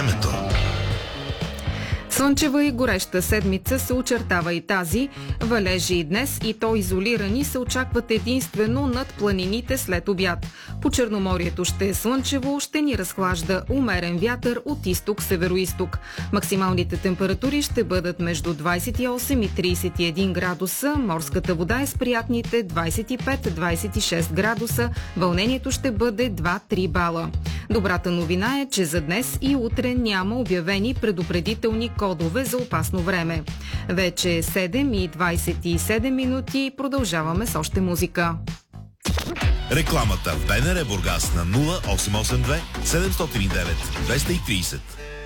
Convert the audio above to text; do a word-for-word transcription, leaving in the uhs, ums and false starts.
Времето. Слънчева и гореща седмица се очертава и тази. Валежи и днес, и то изолирани, се очакват единствено над планините след обяд. По Черноморието ще е слънчево, ще ни разхлажда умерен вятър от изток-североизток. Максималните температури ще бъдат между двадесет и осем и тридесет и един градуса, морската вода е с приятните двадесет и пет до двадесет и шест градуса, вълнението ще бъде два-три бала. Добрата новина е, че за днес и утре няма обявени предупредителни кодове за опасно време. Вече е седем и двадесет и седем минути и продължаваме с още музика. Рекламата в БНР Бургас на нула осем осем две седем нула девет две три